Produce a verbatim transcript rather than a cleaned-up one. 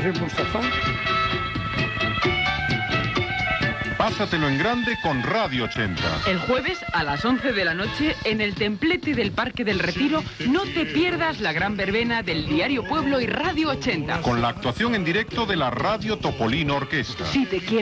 soy Mustafa. Pásatelo en grande con Radio ochenta. El jueves a las once de la noche en el templete del Parque del Retiro no te pierdas la gran verbena del Diario Pueblo y Radio ochenta. Con la actuación en directo de la Radio Topolino Orquesta. Si te quieres